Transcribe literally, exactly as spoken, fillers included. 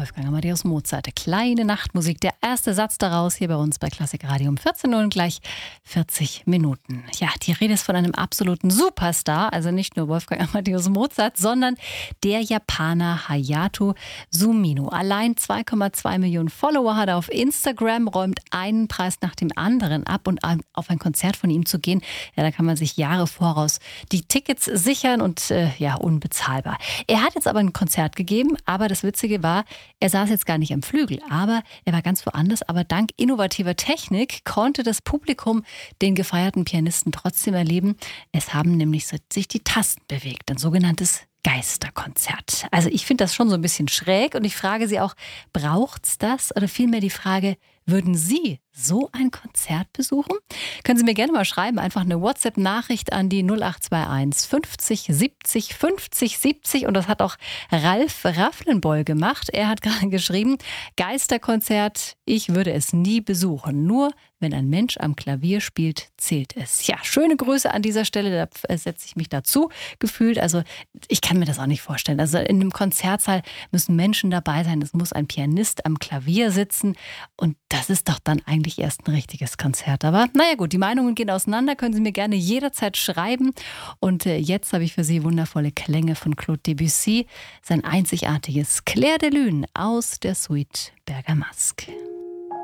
Wolfgang Amadeus Mozart. Kleine Nachtmusik, der erste Satz daraus hier bei uns bei Klassik Radio um vierzehn Uhr und gleich vierzig Minuten. Ja, die Rede ist von einem absoluten Superstar, also nicht nur Wolfgang Amadeus Mozart, sondern der Japaner Hayato Sumino. Allein zwei Komma zwei Millionen Follower hat er auf Instagram, räumt einen Preis nach dem anderen ab, und auf ein Konzert von ihm zu gehen, ja, da kann man sich Jahre voraus die Tickets sichern und äh, ja, unbezahlbar. Er hat jetzt aber ein Konzert gegeben, aber das Witzige war, er saß jetzt gar nicht am Flügel, aber er war ganz woanders. Aber dank innovativer Technik konnte das Publikum den gefeierten Pianisten trotzdem erleben. Es haben nämlich sich die Tasten bewegt, ein sogenanntes Geisterkonzert. Also ich finde das schon so ein bisschen schräg und ich frage Sie auch, braucht's das? Oder vielmehr die Frage, würden Sie so ein Konzert besuchen? Können Sie mir gerne mal schreiben, einfach eine WhatsApp-Nachricht an die null acht zwei eins fünfzig siebzig fünfzig siebzig, und das hat auch Ralf Rafflenboll gemacht. Er hat gerade geschrieben, Geisterkonzert, ich würde es nie besuchen, nur wenn ein Mensch am Klavier spielt, zählt es. Ja, schöne Grüße an dieser Stelle, da setze ich mich dazu gefühlt. Also ich kann mir das auch nicht vorstellen. Also in einem Konzertsaal müssen Menschen dabei sein, es muss ein Pianist am Klavier sitzen, und das ist doch dann eigentlich erst ein richtiges Konzert. Aber naja gut, die Meinungen gehen auseinander, können Sie mir gerne jederzeit schreiben. Und äh, jetzt habe ich für Sie wundervolle Klänge von Claude Debussy, sein einzigartiges Clair de Lune aus der Suite Bergamasque.